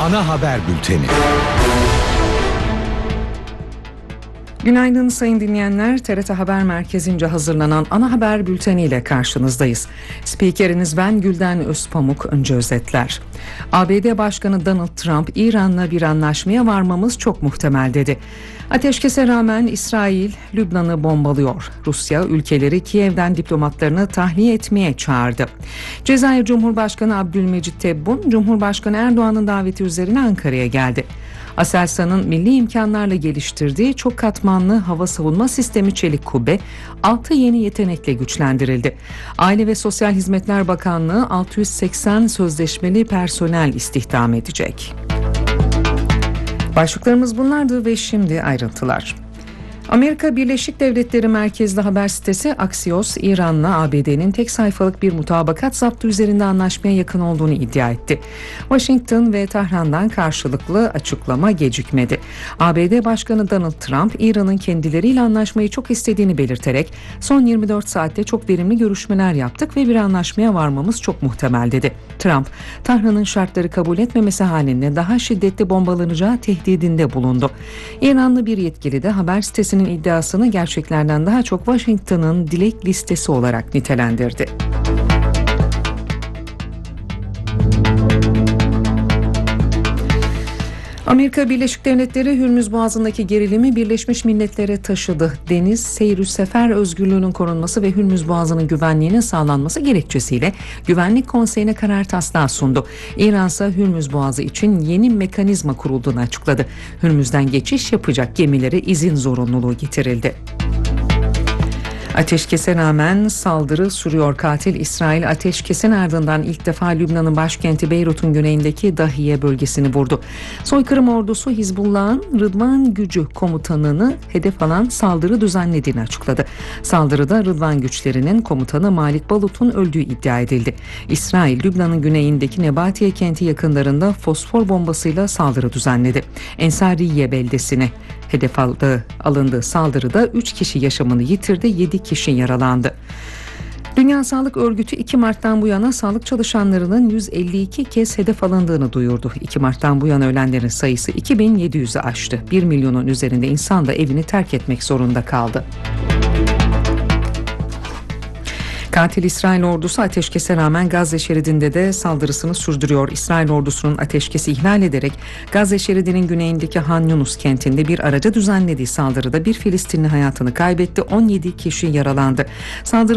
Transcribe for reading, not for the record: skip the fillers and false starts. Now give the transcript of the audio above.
Ana haber bülteni. Günaydın sayın dinleyenler. TRT Haber Merkezi'nce hazırlanan ana haber bülteniyle karşınızdayız. Spikeriniz ben Gülden Özpamuk. Önce özetler. ABD Başkanı Donald Trump, İran'la bir anlaşmaya varmamız çok muhtemel dedi. Ateşkese rağmen İsrail, Lübnan'ı bombalıyor. Rusya ülkeleri Kiev'den diplomatlarını tahliye etmeye çağırdı. Cezayir Cumhurbaşkanı Abdülmecit Tebboun, Cumhurbaşkanı Erdoğan'ın daveti üzerine Ankara'ya geldi. Aselsan'ın milli imkanlarla geliştirdiği çok katmanlı hava savunma sistemi Çelik Kubbe 6 yeni yetenekle güçlendirildi. Aile ve Sosyal Hizmetler Bakanlığı 680 sözleşmeli personel istihdam edecek. Başlıklarımız bunlardı ve şimdi ayrıntılar. Amerika Birleşik Devletleri merkezli haber sitesi Axios, İran'la ABD'nin tek sayfalık bir mutabakat zaptı üzerinde anlaşmaya yakın olduğunu iddia etti. Washington ve Tahran'dan karşılıklı açıklama gecikmedi. ABD Başkanı Donald Trump, İran'ın kendileriyle anlaşmayı çok istediğini belirterek son 24 saatte çok verimli görüşmeler yaptık ve bir anlaşmaya varmamız çok muhtemel dedi. Trump, Tahran'ın şartları kabul etmemesi halinde daha şiddetli bombalanacağı tehdidinde bulundu. İranlı bir yetkili de haber sitesinin iddiasını gerçeklerden daha çok Washington'ın dilek listesi olarak nitelendirdi. Amerika Birleşik Devletleri Hürmüz Boğazı'ndaki gerilimi Birleşmiş Milletler'e taşıdı. Deniz, seyir sefer özgürlüğünün korunması ve Hürmüz Boğazı'nın güvenliğinin sağlanması gerekçesiyle Güvenlik Konseyi'ne karar taslağı sundu. İran ise Hürmüz Boğazı için yeni mekanizma kurulduğunu açıkladı. Hürmüz'den geçiş yapacak gemilere izin zorunluluğu getirildi. Ateşkese rağmen saldırı sürüyor. Katil İsrail ateşkesin ardından ilk defa Lübnan'ın başkenti Beyrut'un güneyindeki Dahiye bölgesini vurdu. Soykırım ordusu Hizbullah'ın Rıdvan Gücü komutanını hedef alan saldırı düzenlediğini açıkladı. Saldırıda Rıdvan güçlerinin komutanı Malik Balut'un öldüğü iddia edildi. İsrail, Lübnan'ın güneyindeki Nebatiye kenti yakınlarında fosfor bombasıyla saldırı düzenledi. Ensariye beldesine hedef alındığı saldırıda 3 kişi yaşamını yitirdi, 7 kişi yaralandı. Dünya Sağlık Örgütü 2 Mart'tan bu yana sağlık çalışanlarının 152 kez hedef alındığını duyurdu. 2 Mart'tan bu yana ölenlerin sayısı 2700'ü aştı. 1 milyonun üzerinde insan da evini terk etmek zorunda kaldı. Katil İsrail ordusu ateşkese rağmen Gazze şeridinde de saldırısını sürdürüyor. İsrail ordusunun ateşkesi ihlal ederek Gazze şeridinin güneyindeki Han Yunus kentinde bir araca düzenlediği saldırıda bir Filistinli hayatını kaybetti, 17 kişi yaralandı. Saldırı